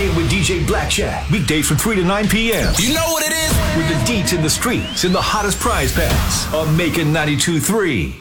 in with DJ Black Chat. Weekdays from 3 to 9 p.m. You know what it is? With the deets in the streets and the hottest prize packs on Macon 92.3.